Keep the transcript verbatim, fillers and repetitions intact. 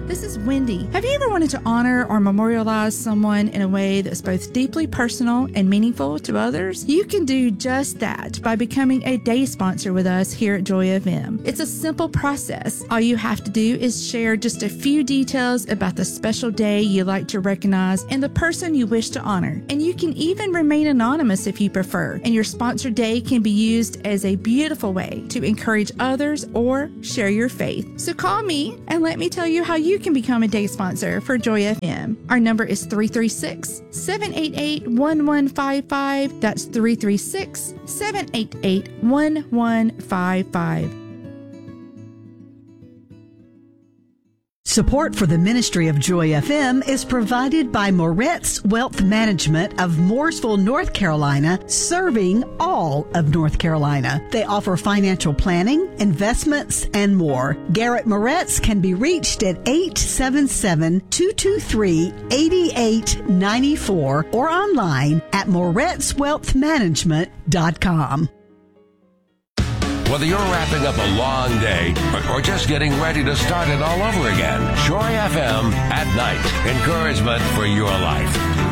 This is Wendy. Have you ever wanted to honor or memorialize someone in a way that's both deeply personal and meaningful to others? You can do just that by becoming a day sponsor with us here at Joy F M. It's a simple process. All you have to do is share just a few details about the special day you like to recognize and the person you wish to honor. And you can even remain anonymous if you prefer. And your sponsored day can be used as a beautiful way to encourage others or share your faith. So call me and let me tell you how you can become a day sponsor for Joy F M. Our number is three three six, seven eight eight, one one five five. That's three three six, seven eight eight, one one five five. Support for the ministry of Joy F M is provided by Moretz Wealth Management of Mooresville, North Carolina, serving all of North Carolina. They offer financial planning, investments, and more. Garrett Moretz can be reached at eight seven seven, two two three, eight eight nine four or online at moretz wealth management dot com. Whether you're wrapping up a long day or, or just getting ready to start it all over again, Joy F M at night. Encouragement for your life.